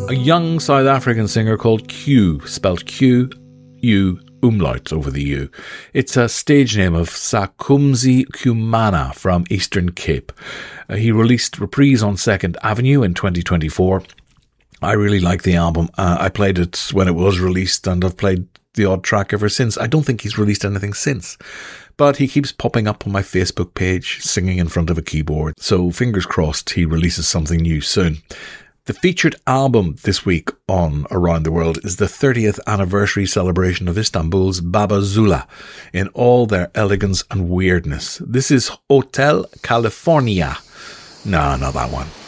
a young South African singer called Q, spelled Q-U, umlaut over the U. It's a stage name of Sakumzi Kumana from Eastern Cape. He released Reprise on 2nd Avenue in 2024. I really like the album. I played it when it was released and I've played the odd track ever since. I don't think he's released anything since, but he keeps popping up on my Facebook page singing in front of a keyboard. So fingers crossed he releases something new soon. The featured album this week on Around the World is the 30th anniversary celebration of Istanbul's Baba Zula in all their elegance and weirdness. This is Hotel California. No, not that one.